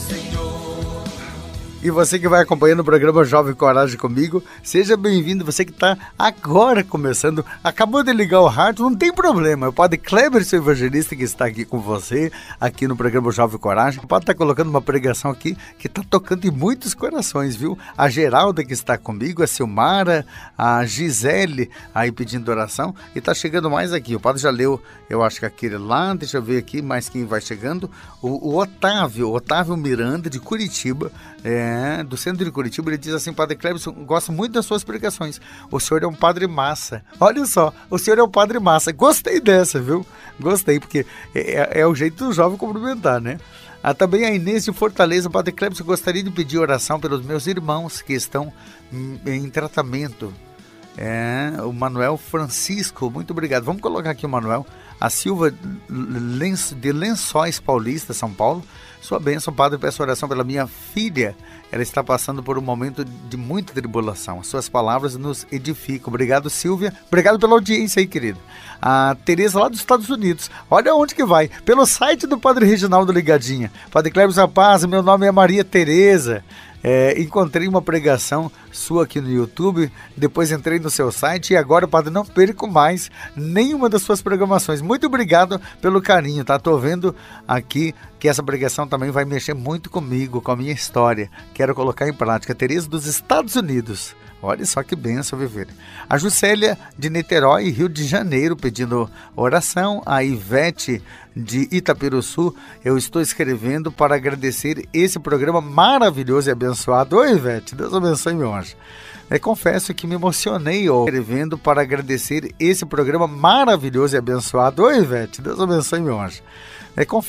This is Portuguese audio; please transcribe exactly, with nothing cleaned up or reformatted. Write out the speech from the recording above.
E você que vai acompanhando o programa Jovem Coragem comigo, seja bem-vindo. Você que está agora começando, acabou de ligar o rádio, não tem problema. O Padre Kleber, seu evangelista, que está aqui com você, aqui no programa Jovem Coragem. O Padre está colocando uma pregação aqui que está tocando em muitos corações, viu? A Geralda, que está comigo, a Silmara, a Gisele, aí pedindo oração. E está chegando mais aqui. O Padre já leu, eu acho que aquele lá, deixa eu ver aqui mais quem vai chegando. O, o Otávio, Otávio Miranda, de Curitiba, é, do centro de Curitiba, ele diz assim: Padre Kleber, gosto muito das suas pregações, o senhor é um padre massa. Olha só, o senhor é um padre massa. Gostei dessa, viu? Gostei, porque é, é o jeito do jovem cumprimentar, né? Ah, também a Inês de Fortaleza: Padre Kleber, eu gostaria de pedir oração pelos meus irmãos que estão em, em tratamento. É, o Manuel Francisco, muito obrigado. Vamos colocar aqui o Manuel. A Silva de Lençóis Paulista, São Paulo: sua bênção, Padre, peço oração pela minha filha, ela está passando por um momento de muita tribulação, as suas palavras nos edificam. Obrigado, Silvia, obrigado pela audiência aí, querida. A Tereza, lá dos Estados Unidos: olha onde que vai, pelo site do Padre Reginaldo Ligadinha. Padre Kleber, a paz, meu nome é Maria Tereza. É, encontrei uma pregação sua aqui no YouTube, depois entrei no seu site e agora, Padre, não perco mais nenhuma das suas programações. Muito obrigado pelo carinho, tá? Tô vendo aqui que essa pregação também vai mexer muito comigo, com a minha história. Quero colocar em prática. Tereza dos Estados Unidos. Olha só que bênção viver. A Juscelia de Niterói, Rio de Janeiro, pedindo oração. A Ivete de Itaperuçu: eu estou escrevendo para agradecer esse programa maravilhoso e abençoado. Oi, Ivete, Deus abençoe, meu anjo. Eu confesso que me emocionei ó, escrevendo para agradecer esse programa maravilhoso e abençoado. Oi, Ivete, Deus abençoe, meu anjo. Eu confesso